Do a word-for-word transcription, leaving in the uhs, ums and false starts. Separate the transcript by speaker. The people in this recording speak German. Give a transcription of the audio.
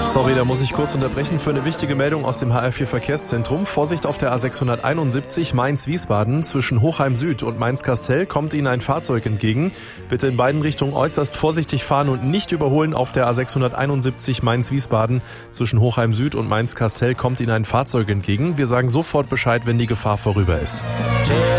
Speaker 1: Sorry, da muss ich kurz unterbrechen für eine wichtige Meldung aus dem H R vier Verkehrszentrum. Vorsicht auf der A sechshunderteinundsiebzig Mainz-Wiesbaden. Zwischen Hochheim Süd und Mainz-Kastel kommt Ihnen ein Fahrzeug entgegen. Bitte in beiden Richtungen äußerst vorsichtig fahren und nicht überholen auf der A sechshunderteinundsiebzig Mainz-Wiesbaden. Zwischen Hochheim Süd und Mainz-Kastel kommt Ihnen ein Fahrzeug entgegen. Wir sagen sofort Bescheid, wenn die Gefahr vorüber ist.